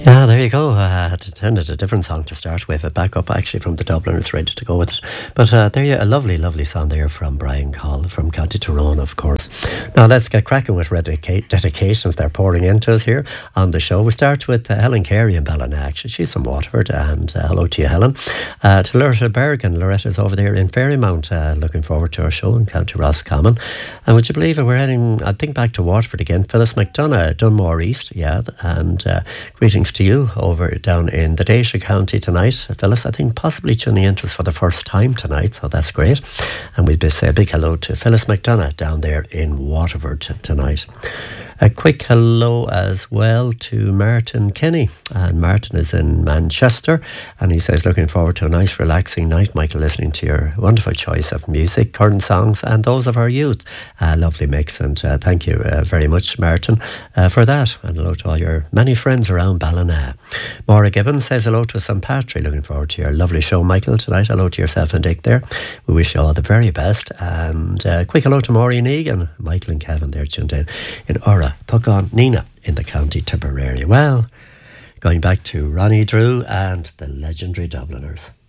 Yeah, there you go. I had intended a different song to start with, a backup actually from the Dubliners, ready to go with it. But there you a lovely, lovely song there from Brian Call from County Tyrone, of course. Now let's get cracking with dedications they're pouring into us here on the show. We start with Helen Carey in Ballina. Actually, she's from Waterford, and hello to you, Helen. To Loretta Bergen. Loretta's over there in Fairymount, looking forward to our show in County Roscommon. And would you believe it, we're heading, I think, back to Waterford again. Phyllis McDonough, Dunmore East, yeah, and greetings to you over down in the Daisha County tonight, Phyllis. I think possibly tuning into us for the first time tonight, so that's great. And we'd say a big hello to Phyllis McDonough down there in Waterford tonight. A quick hello as well to Martin Kenny, and Martin is in Manchester, and he says looking forward to a nice relaxing night, Michael, listening to your wonderful choice of music, current songs and those of our youth. Lovely mix, and thank you very much, Martin, for that, and hello to all your many friends around Ballina. Maura Gibbons says hello to St. Patrick, looking forward to your lovely show, Michael, tonight. Hello to yourself and Dick there. We wish you all the very best, and quick hello to Maureen Egan, Michael and Kevin there tuned in Ura, Puckon, Nina in the County Tipperary. Well, going back to Ronnie Drew and the legendary Dubliners.